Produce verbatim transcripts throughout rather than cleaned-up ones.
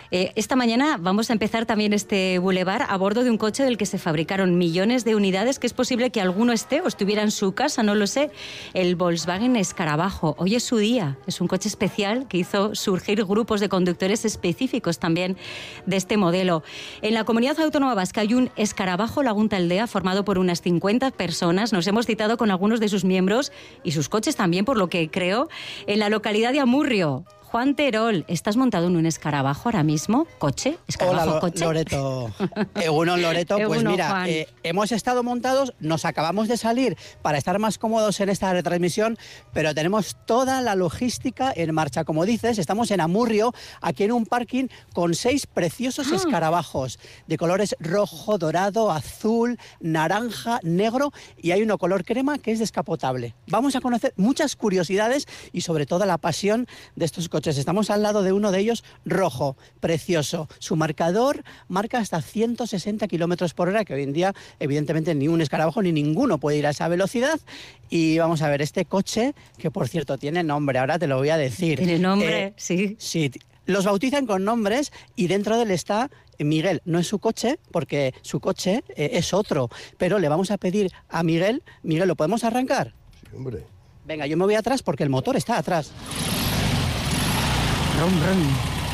Eh, esta mañana vamos a empezar también este bulevar a bordo de un coche del que se fabricaron millones de unidades, que es posible que alguno esté o estuviera en su casa, no lo sé. El Volkswagen Escarabajo. Hoy es su día. Es un coche especial que hizo surgir grupos de conductores específicos también de este modelo. En la Comunidad Autónoma Vasca hay un Escarabajo Lagunta Aldea formado por unas cincuenta personas. Nos hemos citado con algunos de sus miembros y sus coches también, por lo que creo, en la localidad de Amurrio. Juan Terol, ¿estás montado en un escarabajo ahora mismo? ¿Coche? ¿Escarabajo, Hola, coche? Loreto. Egunon, Loreto. Pues Egunon, mira, eh, hemos estado montados, nos acabamos de salir para estar más cómodos en esta retransmisión, pero tenemos toda la logística en marcha. Como dices, estamos en Amurrio, aquí en un parking con seis preciosos ah. escarabajos de colores rojo, dorado, azul, naranja, negro, y hay uno color crema que es descapotable. Vamos a conocer muchas curiosidades y sobre todo la pasión de estos coches. Estamos al lado de uno de ellos rojo, precioso. Su marcador marca hasta ciento sesenta kilómetros por hora, que hoy en día, evidentemente, ni un escarabajo ni ninguno puede ir a esa velocidad. Y vamos a ver, este coche, que por cierto tiene nombre, ahora te lo voy a decir. ¿Tiene nombre? Eh, sí. Sí, los bautizan con nombres y dentro de él está Miguel. No es su coche, porque su coche eh, es otro, pero le vamos a pedir a Miguel, Miguel, ¿lo podemos arrancar? Sí, hombre. Venga, yo me voy atrás porque el motor está atrás. Rum, rum.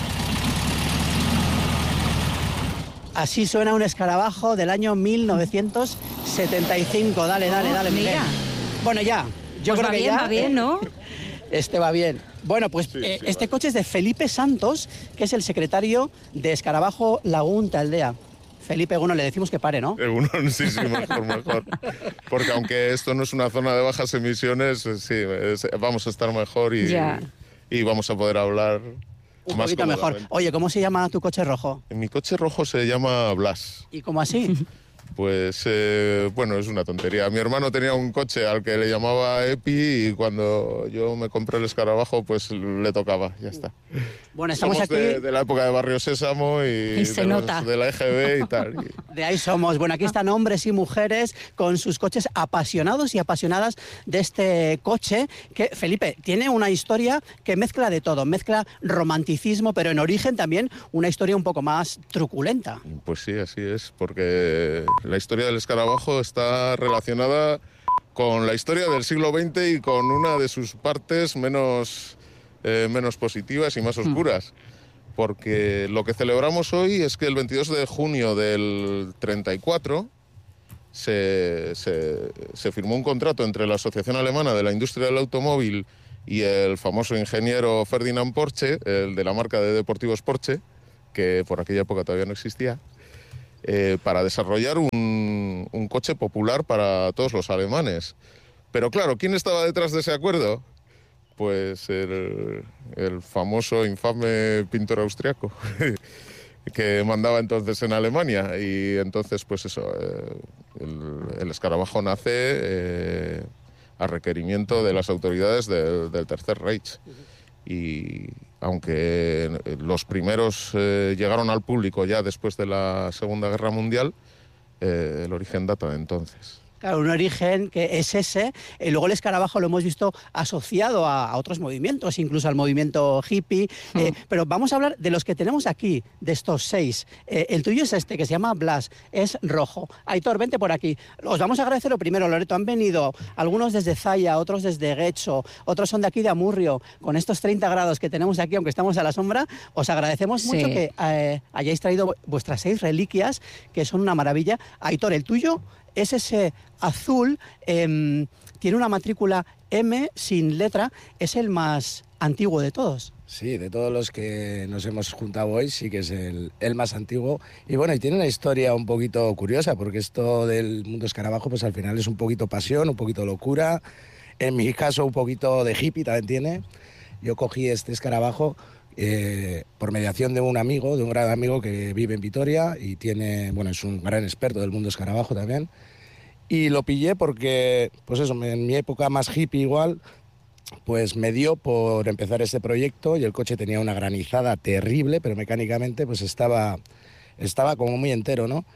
Así suena un escarabajo del año mil novecientos setenta y cinco. Dale, dale, dale, oh, Miguel. Mira. Bueno, ya. Yo pues creo va que bien, ya. va bien, ¿no? Este va bien. Bueno, pues sí, eh, sí, este vale. coche es de Felipe Santos, que es el secretario de Escarabajo Lagunta Aldea. Felipe, uno le decimos que pare, ¿no? Uno, sí, sí, mejor, mejor. Porque aunque esto no es una zona de bajas emisiones, sí, es, vamos a estar mejor y, y vamos a poder hablar un más poquito mejor. Oye, ¿cómo se llama tu coche rojo? Mi coche rojo se llama Blas. ¿Y cómo así? Pues, eh, bueno, es una tontería. Mi hermano tenía un coche al que le llamaba Epi y cuando yo me compré el escarabajo, pues le tocaba, ya está. Bueno, estamos Somos aquí... De, de la época de Barrio Sésamo y, y se de, nota. Los, de la E G B y tal. Y... De ahí somos. Bueno, aquí están hombres y mujeres con sus coches apasionados y apasionadas de este coche que, Felipe, tiene una historia que mezcla de todo. Mezcla romanticismo, pero en origen también una historia un poco más truculenta. Pues sí, así es, porque la historia del escarabajo está relacionada con la historia del siglo veinte y con una de sus partes menos... Eh, menos positivas y más oscuras, porque lo que celebramos hoy es que el veintidós de junio del treinta y cuatro se, se, se firmó un contrato entre la Asociación Alemana de la Industria del Automóvil y el famoso ingeniero Ferdinand Porsche, el de la marca de deportivos Porsche, que por aquella época todavía no existía, eh, para desarrollar un, un coche popular para todos los alemanes. Pero claro, ¿quién estaba detrás de ese acuerdo? Pues el, el famoso, infame pintor austriaco que mandaba entonces en Alemania. Y entonces, pues eso, eh, el, el escarabajo nace eh, a requerimiento de las autoridades de, del Tercer Reich. Y aunque los primeros eh, llegaron al público ya después de la Segunda Guerra Mundial, eh, el origen data de entonces. Claro, un origen que es ese. Eh, luego el escarabajo lo hemos visto asociado a, a otros movimientos, incluso al movimiento hippie. Eh, mm. Pero vamos a hablar de los que tenemos aquí, de estos seis. Eh, el tuyo es este, que se llama Blas, es rojo. Aitor, vente por aquí. Os vamos a agradecer lo primero, Loreto. Han venido algunos desde Zaya, otros desde Getxo, otros son de aquí de Amurrio. Con estos treinta grados que tenemos aquí, aunque estamos a la sombra, os agradecemos sí. mucho que eh, hayáis traído vuestras seis reliquias, que son una maravilla. Aitor, el tuyo es ese azul, eh, tiene una matrícula M sin letra, es el más antiguo de todos. Sí, de todos los que nos hemos juntado hoy, sí que es el, el más antiguo. Y bueno, y tiene una historia un poquito curiosa, porque esto del mundo escarabajo, pues al final es un poquito pasión, un poquito locura. En mi caso, un poquito de hippie también tiene. Yo cogí este escarabajo Eh, por mediación de un amigo, de un gran amigo que vive en Vitoria y tiene, bueno, es un gran experto del mundo escarabajo también. Y lo pillé porque, pues eso, en mi época más hippie igual, pues me dio por empezar este proyecto y el coche tenía una granizada terrible, pero mecánicamente pues estaba, estaba como muy entero, ¿no?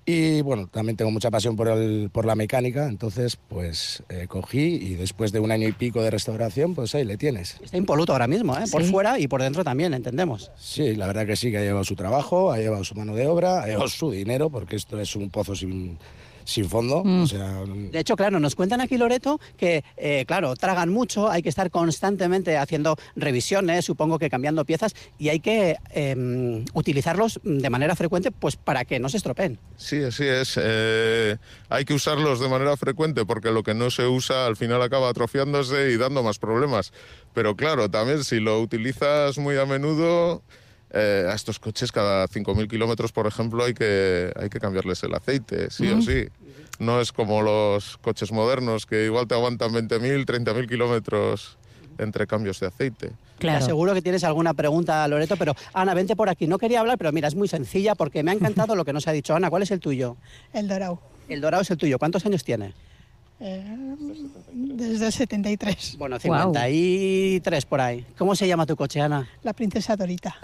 Y bueno, también tengo mucha pasión por, el, por la mecánica, entonces pues eh, cogí y después de un año y pico de restauración, pues ahí le tienes. Está impoluto ahora mismo, ¿eh? Sí. Por fuera y por dentro también, entendemos. Sí, la verdad que sí, que ha llevado su trabajo, ha llevado su mano de obra, ha llevado su dinero, porque esto es un pozo sin, sin fondo. Mm. O sea, De hecho, claro, nos cuentan aquí, Loreto, que, eh, claro, tragan mucho, hay que estar constantemente haciendo revisiones, supongo que cambiando piezas, y hay que eh, utilizarlos de manera frecuente pues para que no se estropeen. Sí, así es. Eh, hay que usarlos de manera frecuente porque lo que no se usa al final acaba atrofiándose y dando más problemas. Pero claro, también si lo utilizas muy a menudo, eh, a estos coches cada cinco mil kilómetros, por ejemplo, hay que, hay que cambiarles el aceite, sí Mm. o sí. No es como los coches modernos que igual te aguantan veinte mil, treinta mil kilómetros entre cambios de aceite. Claro. Seguro que tienes alguna pregunta, Loreto, pero Ana, vente por aquí. No quería hablar, pero mira, es muy sencilla porque me ha encantado lo que nos ha dicho Ana. ¿Cuál es el tuyo? El Dorado. El dorado es el tuyo. ¿Cuántos años tiene? Eh, desde el setenta y tres. Bueno, cincuenta y tres por ahí. ¿Cómo se llama tu coche, Ana? La princesa Dorita.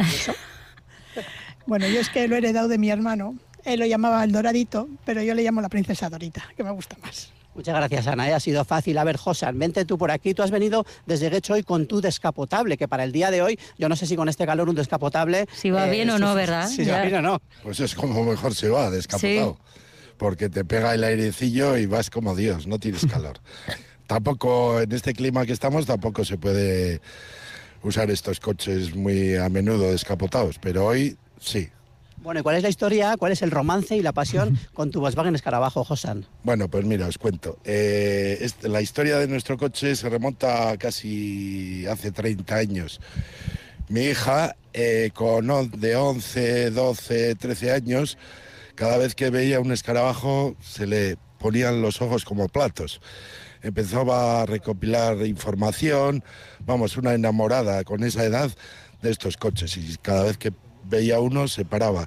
Bueno, yo es que lo he heredado de mi hermano. Él lo llamaba el Doradito, pero yo le llamo la princesa Dorita, que me gusta más. Muchas gracias, Ana. ¿eh? Ha sido fácil. A ver, Josan, vente tú por aquí. Tú has venido desde Guecho hoy con tu descapotable, que para el día de hoy, yo no sé si con este calor un descapotable... Si va bien o no, ¿verdad? Si Ya. va bien o no. Pues es como mejor se va, descapotado. Porque te pega el airecillo y vas como Dios, no tienes calor. Tampoco, en este clima que estamos, tampoco se puede usar estos coches muy a menudo descapotados, pero hoy sí. Bueno, ¿y cuál es la historia, cuál es el romance y la pasión con tu Volkswagen Escarabajo, Josan? Bueno, pues mira, os cuento. Eh, este, la historia de nuestro coche se remonta a casi hace treinta años. Mi hija, eh, con on- de once, doce, trece años, cada vez que veía un escarabajo se le ponían los ojos como platos. Empezaba a recopilar información, vamos, una enamorada con esa edad de estos coches, y cada vez que veía uno se paraba.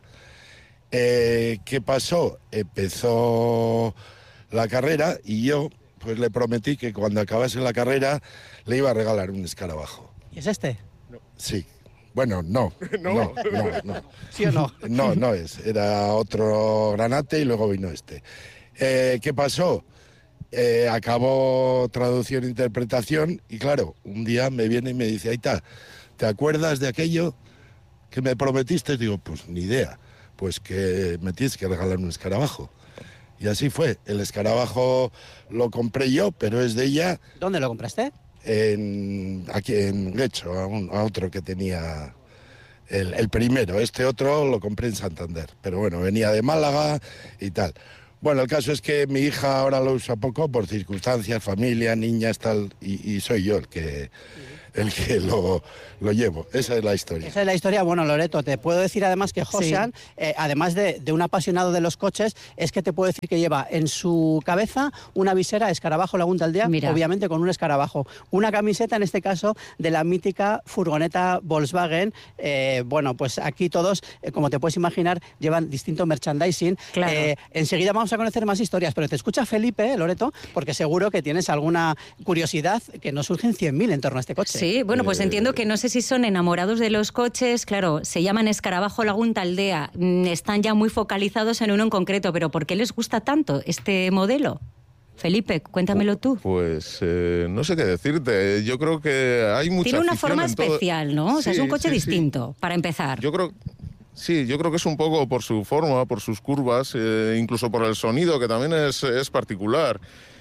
Eh, ¿Qué pasó? Empezó la carrera y yo pues le prometí que cuando acabase la carrera le iba a regalar un escarabajo. ¿Y es este? Sí. Bueno, no, no, no, no. ¿Sí o no? No, no es. Era otro granate y luego vino este. Eh, ¿Qué pasó? Eh, acabó traducción e interpretación y claro, un día me viene y me dice, Aita, ¿te acuerdas de aquello que me prometiste? Digo, pues ni idea. Pues que me tienes que regalar un escarabajo. Y así fue. El escarabajo lo compré yo, pero es de ella ¿Dónde lo compraste? en, aquí en Guecho, a, un- a otro que tenía el, el primero. Este otro lo compré en Santander, pero bueno, venía de Málaga y tal. Bueno, el caso es que mi hija ahora lo usa poco por circunstancias, familia, niñas, tal, y, y soy yo el que, el que lo, lo llevo. Esa es la historia. Esa es la historia. Bueno, Loreto, te puedo decir además que Josan, eh, además de, de un apasionado de los coches, es que te puedo decir que lleva en su cabeza una visera Escarabajo Laguna Aldea, Mira. obviamente con un escarabajo. Una camiseta, en este caso, de la mítica furgoneta Volkswagen. Eh, bueno, pues aquí todos, eh, como te puedes imaginar, llevan distinto merchandising. Claro. Eh, enseguida vamos a conocer más historias, pero te escucha Felipe, eh, Loreto, porque seguro que tienes alguna curiosidad que nos surgen cien mil en torno a este coche. Sí, bueno, pues entiendo que no sé si son enamorados de los coches, claro, se llaman Escarabajo Laguna Aldea, mm, están ya muy focalizados en uno en concreto, pero ¿por qué les gusta tanto este modelo? Felipe, cuéntamelo tú. Pues eh, no sé qué decirte. Yo creo que hay mucha Tiene una afición forma en todo- especial, ¿no? O sea, es Sí, un coche sí, sí. distinto, para empezar. Yo creo, sí, yo creo que es un poco por su forma, por sus curvas, eh, incluso por el sonido, que también es, es particular.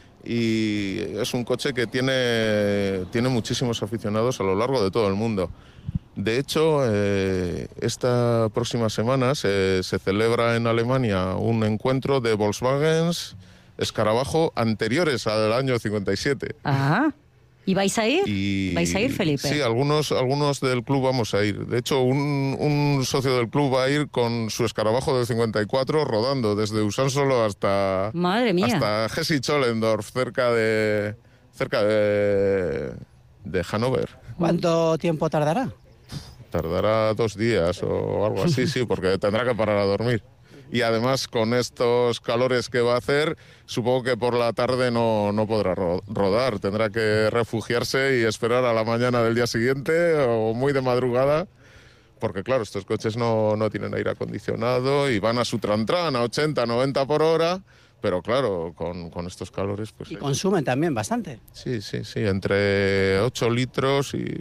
Y es un coche que tiene, tiene muchísimos aficionados a lo largo de todo el mundo. De hecho, eh, esta próxima semana se, se celebra en Alemania un encuentro de Volkswagens Escarabajo anteriores al año cincuenta y siete. Ah, ¿y vais a ir? Y, ¿Vais a ir, Felipe? Sí, algunos, algunos del club vamos a ir. De hecho, un, un socio del club va a ir con su Escarabajo del cincuenta y cuatro rodando desde Usánsolo hasta, Madre mía. hasta Hesse-Zollendorf, cerca de, cerca de, de Hannover. ¿Cuánto tiempo tardará? Tardará dos días o algo así, sí, porque tendrá que parar a dormir. Y además, con estos calores que va a hacer, supongo que por la tarde no, no podrá ro- rodar. Tendrá que refugiarse y esperar a la mañana del día siguiente o muy de madrugada porque claro, estos coches no, no tienen aire acondicionado y van a su tran-tran a ochenta, noventa por hora, pero claro, con, con estos calores pues... Y consumen también bastante. Sí, sí, sí, entre ocho litros y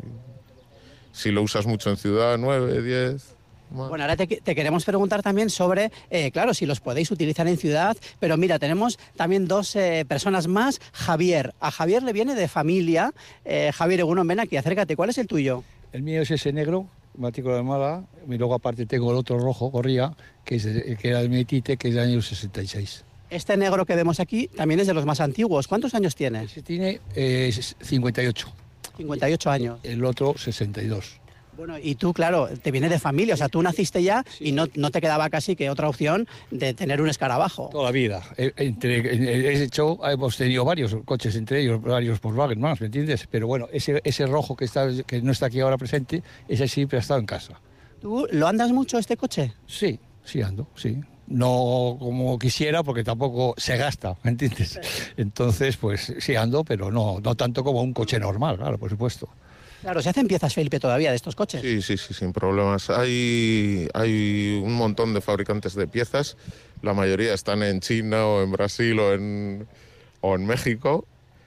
si lo usas mucho en ciudad, nueve, diez... Más. Bueno, ahora te, te queremos preguntar también sobre, eh, claro, si los podéis utilizar en ciudad, pero mira, tenemos también dos eh, personas más. Javier, a Javier le viene de familia. Eh, Javier Egunon, ven aquí, acércate, ¿cuál es el tuyo? El mío es ese negro, matrícula de Málaga, y luego aparte tengo el otro rojo, corría, que, es de, que era el Metite, que es del año sesenta y seis. Este negro que vemos aquí también es de los más antiguos. ¿Cuántos años tiene? Ese tiene eh, cincuenta y ocho. cincuenta y ocho años. El otro sesenta y dos. Bueno, y tú, claro, te viene de familia, o sea, tú naciste ya y no, no te quedaba casi que otra opción de tener un escarabajo. Toda la vida. Entre, de hecho, hemos tenido varios coches, entre ellos varios Volkswagen más, ¿me entiendes? Pero bueno, ese, ese rojo que, está, que no está aquí ahora presente, ese siempre ha estado en casa. ¿Tú lo andas mucho este coche? Sí, sí ando, sí. No como quisiera, porque tampoco se gasta, ¿me entiendes? Entonces, pues sí ando, pero no, no tanto como un coche normal, claro, por supuesto. Claro, ¿se hacen piezas, Felipe, todavía de estos coches? Sí, sí, sí, sin problemas. Hay, hay un montón de fabricantes de piezas. La mayoría están en China o en Brasil o en, o en México,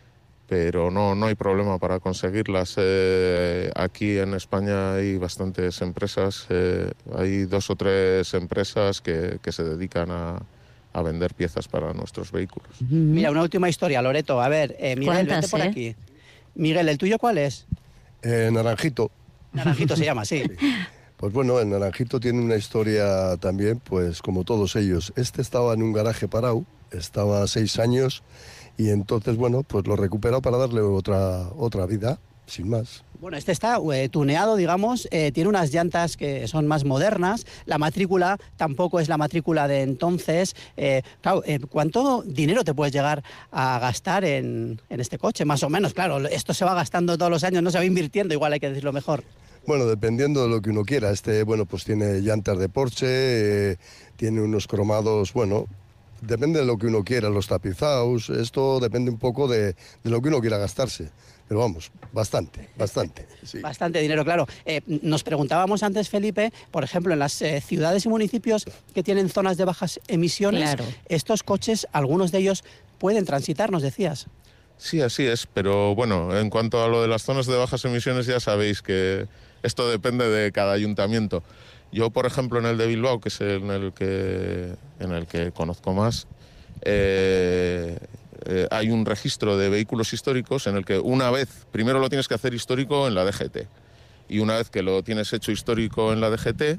pero no, no hay problema para conseguirlas. Eh, aquí en España hay bastantes empresas. Eh, hay dos o tres empresas que, que se dedican a, a vender piezas para nuestros vehículos. Mira, una última historia, Loreto. A ver, eh, Miguel, vente por ¿eh? aquí. Miguel, ¿el tuyo cuál es? Eh, Naranjito. Naranjito se llama, sí. Pues bueno, el Naranjito tiene una historia también, pues como todos ellos. Este estaba en un garaje parado, estaba seis años y entonces, bueno, pues lo recuperó para darle otra, otra vida, sin más. Bueno, este está eh, tuneado, digamos, eh, tiene unas llantas que son más modernas, la matrícula tampoco es la matrícula de entonces. Eh, claro, eh, ¿cuánto dinero te puedes llegar a gastar en, en este coche? Más o menos, claro, esto se va gastando todos los años, no se va invirtiendo, igual hay que decirlo mejor. Bueno, dependiendo de lo que uno quiera. Este, bueno, pues tiene llantas de Porsche, eh, tiene unos cromados, bueno, depende de lo que uno quiera, los tapizados, esto depende un poco de, de lo que uno quiera gastarse. Pero vamos, bastante, bastante. Sí. Bastante dinero, claro. Eh, nos preguntábamos antes, Felipe, por ejemplo, en las eh, ciudades y municipios que tienen zonas de bajas emisiones, claro, estos coches, algunos de ellos pueden transitar, nos decías. Sí, así es, pero bueno, en cuanto a lo de las zonas de bajas emisiones ya sabéis que esto depende de cada ayuntamiento. Yo, por ejemplo, en el de Bilbao, que es en el que, en el que conozco más, eh, eh, hay un registro de vehículos históricos en el que una vez, primero lo tienes que hacer histórico en la D G T, y una vez que lo tienes hecho histórico en la D G T,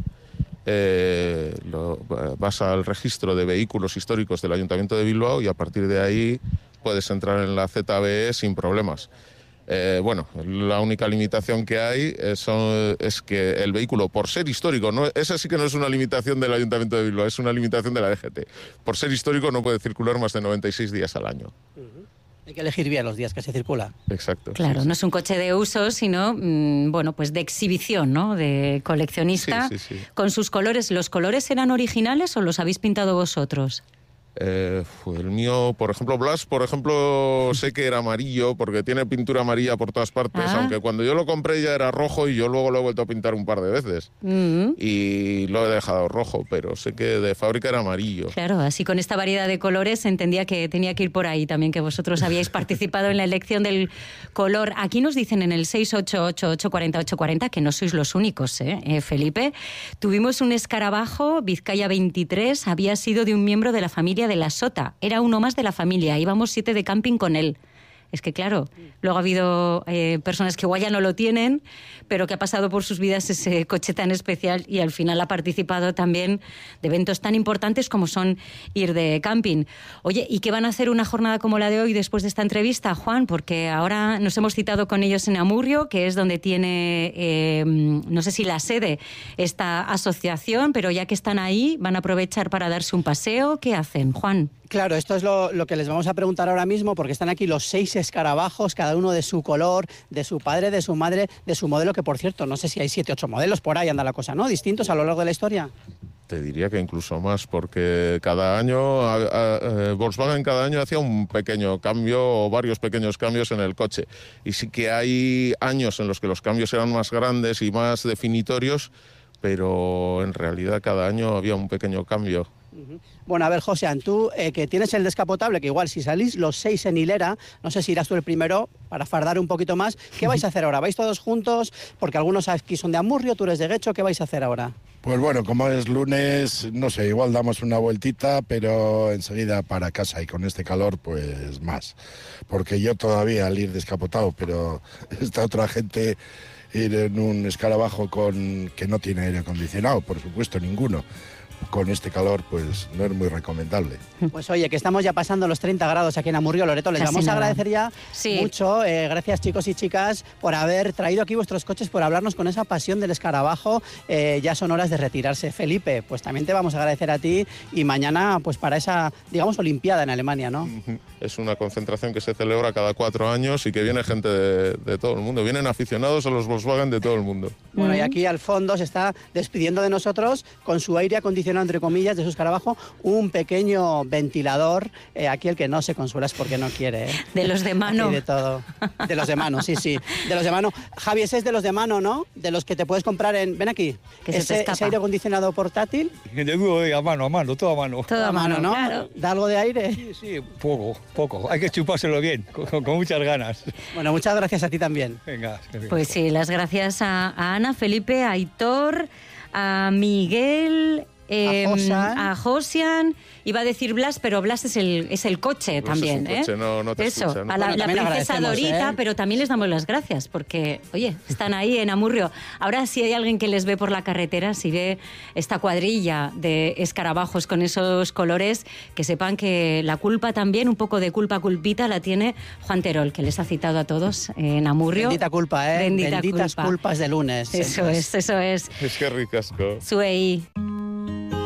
eh, lo, vas al registro de vehículos históricos del Ayuntamiento de Bilbao y a partir de ahí puedes entrar en la Z B E sin problemas. Eh, bueno, la única limitación que hay es, es que el vehículo, por ser histórico, no, esa sí que no es una limitación del Ayuntamiento de Bilbao, es una limitación de la D G T. Por ser histórico no puede circular más de noventa y seis días al año. Uh-huh. Hay que elegir bien los días que se circula. Exacto. Claro, sí, sí. No es un coche de uso, sino, mmm, bueno, pues de exhibición, ¿no? De coleccionista. Sí, sí, sí. Con sus colores. ¿Los colores eran originales o los habéis pintado vosotros? Eh, el mío, por ejemplo, Blas, por ejemplo, sé que era amarillo porque tiene pintura amarilla por todas partes, ah. aunque cuando yo lo compré ya era rojo y yo luego lo he vuelto a pintar un par de veces. Mm. Y lo he dejado rojo, pero sé que de fábrica era amarillo. Claro, así con esta variedad de colores entendía que tenía que ir por ahí también, que vosotros habíais participado en la elección del color. Aquí nos dicen en el seis ocho ocho, ocho cuatro ocho, ocho cuatro cero que no sois los únicos, ¿eh? Eh, Felipe. Tuvimos un escarabajo, Vizcaya veintitrés, había sido de un miembro de la familia de la Sota, era uno más de la familia, íbamos siete de camping con él. Es que claro, luego ha habido eh, personas que igual ya no lo tienen, pero que ha pasado por sus vidas ese coche tan especial y al final ha participado también de eventos tan importantes como son ir de camping. Oye, ¿y qué van a hacer una jornada como la de hoy después de esta entrevista, Juan? Porque ahora nos hemos citado con ellos en Amurrio, que es donde tiene, eh, no sé si la sede, esta asociación, pero ya que están ahí, ¿van a aprovechar para darse un paseo? ¿Qué hacen, Juan? Claro, esto es lo, lo que les vamos a preguntar ahora mismo, porque están aquí los seis escarabajos, cada uno de su color, de su padre, de su madre, de su modelo, que por cierto, no sé si hay siete, ocho modelos, por ahí anda la cosa, ¿no? Distintos a lo largo de la historia. Te diría que incluso más, porque cada año, a, a, a, Volkswagen cada año hacía un pequeño cambio o varios pequeños cambios en el coche. Y sí que hay años en los que los cambios eran más grandes y más definitorios, pero en realidad cada año había un pequeño cambio. Bueno, a ver, Josean, tú eh, que tienes el descapotable, que igual si salís los seis en hilera, no sé si irás tú el primero para fardar un poquito más. ¿Qué vais a hacer ahora? ¿Vais todos juntos? Porque algunos aquí son de Amurrio, tú eres de Guecho, ¿qué vais a hacer ahora? Pues bueno, como es lunes, no sé, igual damos una vueltita, pero enseguida para casa y con este calor, pues más. Porque yo todavía al ir descapotado, pero esta otra gente ir en un escarabajo con que no tiene aire acondicionado, por supuesto, ninguno. Con este calor, pues no es muy recomendable. Pues oye, que estamos ya pasando los treinta grados aquí en Amurrio, Loreto. Les Casi vamos a nada. agradecer ya Sí. mucho. Eh, gracias, chicos y chicas, por haber traído aquí vuestros coches, por hablarnos con esa pasión del escarabajo. Eh, ya son horas de retirarse. Felipe, pues también te vamos a agradecer a ti y mañana, pues para esa, digamos, olimpiada en Alemania, ¿no? Es una concentración que se celebra cada cuatro años y que viene gente de, de todo el mundo. Vienen aficionados a los Volkswagen de todo el mundo. Bueno, y aquí al fondo se está despidiendo de nosotros con su aire acondicionado, entre comillas, de su escarabajo, un pequeño ventilador. Eh, aquí el que no se consuela es porque no quiere. ¿eh? De los de mano. Aquí de todo. De los de mano, sí, sí. De los de mano. Javi, ese es de los de mano, ¿no? De los que te puedes comprar en... Ven aquí. Que se te ese, escapa. ese aire acondicionado portátil. De a mano, a mano, todo a mano. Todo a mano, ¿no? claro. Da algo de aire. Sí, sí, poco, poco. Hay que chupárselo bien, con, con muchas ganas. Bueno, muchas gracias a ti también. Venga. que bien. Pues sí, las gracias a, a Ana, Felipe, a Aitor, a Miguel, eh, A Josan. a Josian. Iba a decir Blas, pero Blas es el, es el coche Blas es también. un coche, ¿eh? no- no te Eso, escucha, ¿no? a la, Bueno, la también princesa agradecemos, Dorita, ¿eh? pero también les damos las gracias porque, oye, están ahí en Amurrio. Ahora, si hay alguien que les ve por la carretera, si ve esta cuadrilla de escarabajos con esos colores, que sepan que la culpa también, un poco de culpa culpita, la tiene Juan Terol, que les ha citado a todos en Amurrio. Bendita culpa, ¿eh? Bendita Benditas culpa. culpas de lunes. Eso es, eso es. Es que ricasco. Zuei.